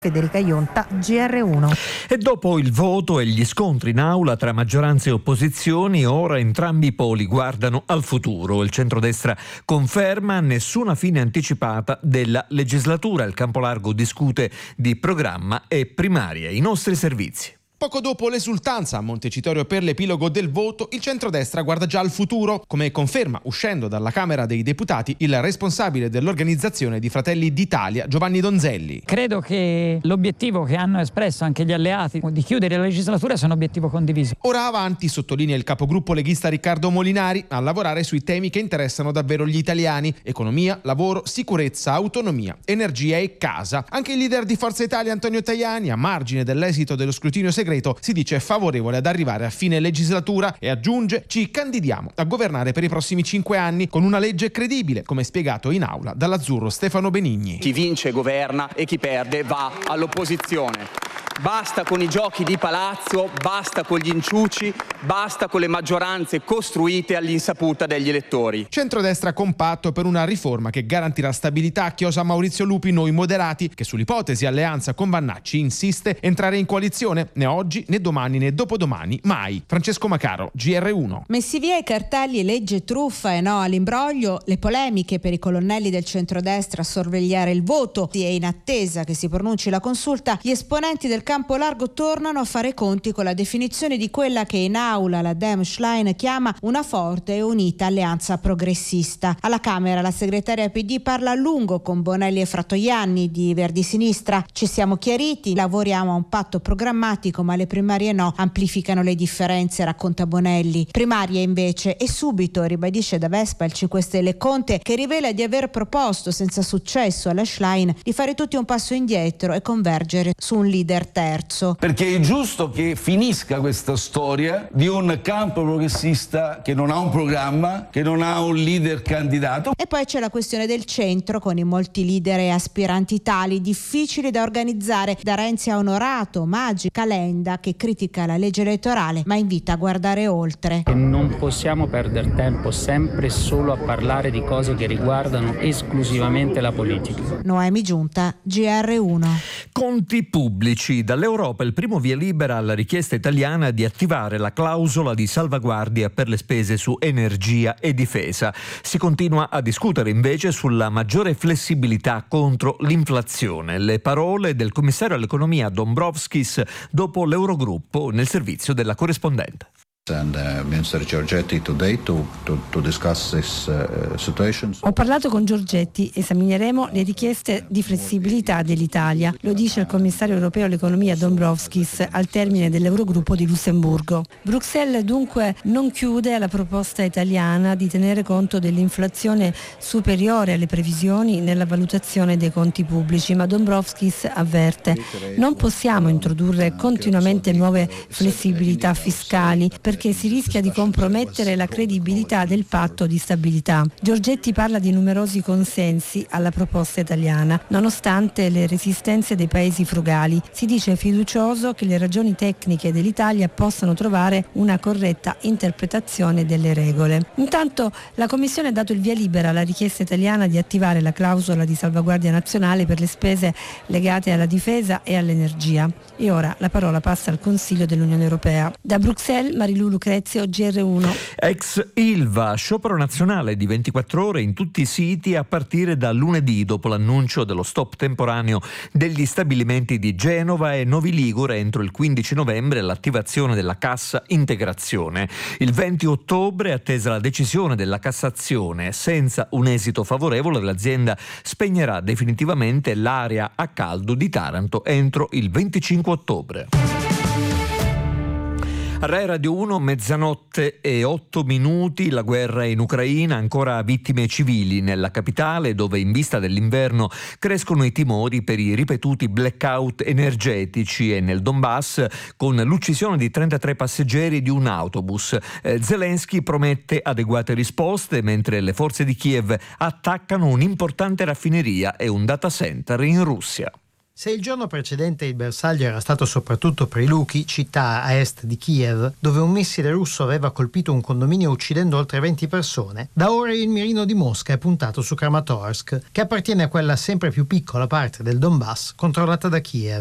Federica Ionta, GR1. E dopo il voto e gli scontri in aula tra maggioranza e opposizioni, ora entrambi i poli guardano al futuro. Il centrodestra conferma nessuna fine anticipata della legislatura. Il Campolargo discute di programma e primarie. I nostri servizi. Poco dopo l'esultanza a Montecitorio per l'epilogo del voto, il centrodestra guarda già al futuro, come conferma uscendo dalla Camera dei Deputati il responsabile dell'organizzazione di Fratelli d'Italia, Giovanni Donzelli. Credo che l'obiettivo che hanno espresso anche gli alleati di chiudere la legislatura sia un obiettivo condiviso. Ora avanti, sottolinea il capogruppo leghista Riccardo Molinari, a lavorare sui temi che interessano davvero gli italiani: economia, lavoro, sicurezza, autonomia, energia e casa. Anche il leader di Forza Italia, Antonio Tajani, a margine dell'esito dello scrutinio segreto, si dice favorevole ad arrivare a fine legislatura e aggiunge: ci candidiamo a governare per i prossimi 5 anni con una legge credibile, come spiegato in aula dall'azzurro Stefano Benigni. Chi vince governa e chi perde va all'opposizione. Basta con i giochi di palazzo, basta con gli inciuci, basta con le maggioranze costruite all'insaputa degli elettori. Centrodestra compatto per una riforma che garantirà stabilità, chiosa Maurizio Lupi, noi moderati, che sull'ipotesi alleanza con Vannacci insiste: entrare in coalizione né oggi né domani né dopodomani, mai. Francesco Macaro, GR1. Messi via i cartelli legge truffa e no all'imbroglio, le polemiche per i colonnelli del centrodestra a sorvegliare il voto e in attesa che si pronunci la consulta, gli esponenti del Campolargo tornano a fare conti con la definizione di quella che in aula la Dem Schlein chiama una forte e unita alleanza progressista. Alla Camera la segretaria PD parla a lungo con Bonelli e Frattoianni di Verdi Sinistra. Ci siamo chiariti, lavoriamo a un patto programmatico, ma le primarie no, amplificano le differenze, racconta Bonelli. Primarie invece, e subito, ribadisce da Vespa il 5 Stelle Conte, che rivela di aver proposto senza successo alla Schlein di fare tutti un passo indietro e convergere su un leader terzo. Perché è giusto che finisca questa storia di un campo progressista che non ha un programma, che non ha un leader candidato. E poi c'è la questione del centro, con i molti leader e aspiranti tali, difficili da organizzare, da Renzi a Onorato, Maggi, Calenda, che critica la legge elettorale ma invita a guardare oltre. E non possiamo perdere tempo sempre solo a parlare di cose che riguardano esclusivamente la politica. Noemi Giunta, GR1. Conti pubblici. Dall'Europa il primo via libera alla richiesta italiana di attivare la clausola di salvaguardia per le spese su energia e difesa. Si continua a discutere invece sulla maggiore flessibilità contro l'inflazione. Le parole del commissario all'economia Dombrovskis dopo l'Eurogruppo nel servizio della corrispondente. Minister Giorgetti today to discuss this situation. Ho parlato con Giorgetti, esamineremo le richieste di flessibilità dell'Italia, lo dice il commissario europeo all'economia Dombrovskis al termine dell'Eurogruppo di Lussemburgo. Bruxelles dunque non chiude alla proposta italiana di tenere conto dell'inflazione superiore alle previsioni nella valutazione dei conti pubblici, ma Dombrovskis avverte: non possiamo introdurre continuamente nuove flessibilità fiscali perché si rischia di compromettere la credibilità del patto di stabilità. Giorgetti parla di numerosi consensi alla proposta italiana, nonostante le resistenze dei paesi frugali. Si dice fiducioso che le ragioni tecniche dell'Italia possano trovare una corretta interpretazione delle regole. Intanto la Commissione ha dato il via libera alla richiesta italiana di attivare la clausola di salvaguardia nazionale per le spese legate alla difesa e all'energia. E ora la parola passa al Consiglio dell'Unione Europea. Da Bruxelles, Marilu Lucrezio, GR1. Ex Ilva, sciopero nazionale di 24 ore in tutti i siti a partire da lunedì, dopo l'annuncio dello stop temporaneo degli stabilimenti di Genova e Novi Ligure entro il 15 novembre e l'attivazione della cassa integrazione. Il 20 ottobre è attesa la decisione della Cassazione. Senza un esito favorevole l'azienda spegnerà definitivamente l'area a caldo di Taranto entro il 25 ottobre. Rai Radio 1, mezzanotte e 8 minuti, la guerra in Ucraina, ancora vittime civili nella capitale, dove in vista dell'inverno crescono i timori per i ripetuti blackout energetici, e nel Donbass con l'uccisione di 33 passeggeri di un autobus. Zelensky promette adeguate risposte, mentre le forze di Kiev attaccano un'importante raffineria e un data center in Russia. Se il giorno precedente il bersaglio era stato soprattutto per Luki, città a est di Kiev, dove un missile russo aveva colpito un condominio uccidendo oltre 20 persone, da ora il mirino di Mosca è puntato su Kramatorsk, che appartiene a quella sempre più piccola parte del Donbass controllata da Kiev.